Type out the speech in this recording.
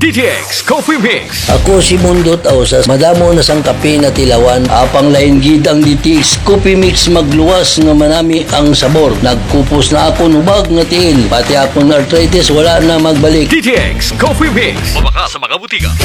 DTX Coffee Mix. Ako si Mundot Ausas, madamo na sang kape na tilawan, apang lain gid ang DTX Coffee Mix magluwas nga manami ang sabor. Nagkupos na ako nubag nga tiil, pati akong arthritis wala na magbalik. DTX Coffee Mix. Mabaka sa mga butika.